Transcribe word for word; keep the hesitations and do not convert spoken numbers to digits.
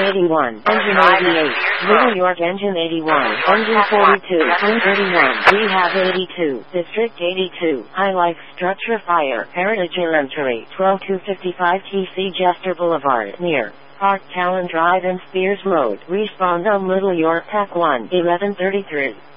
eighty-one, engine eighty-eight, Little York engine eighty-one, engine forty-two, twin thirty-one, rehab eighty-two, district eighty-two, high life, structure fire, heritage elementary, twelve two fifty-five T C Jester Boulevard, near Park Talon Drive and Spears Road. Respond on Little York Pack one, eleven thirty-three.